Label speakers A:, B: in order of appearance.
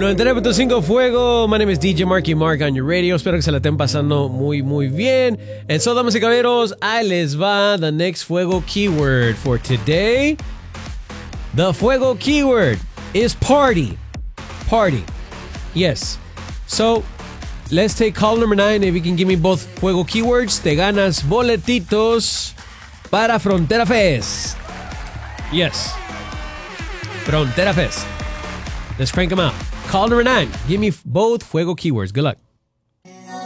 A: 99.5 Fuego. My name is DJ Marky Mark on your radio. Espero que se la estén pasando muy bien. And so, damas y caballeros, ahí les va the next Fuego keyword for today. The Fuego keyword is party. Party. Yes. So, let's take call number 9. If you can give me both Fuego keywords, te ganas boletitos para Frontera Fest. Yes. Frontera Fest. Let's crank them out. Call number 9. Give me both Fuego keywords. Good luck.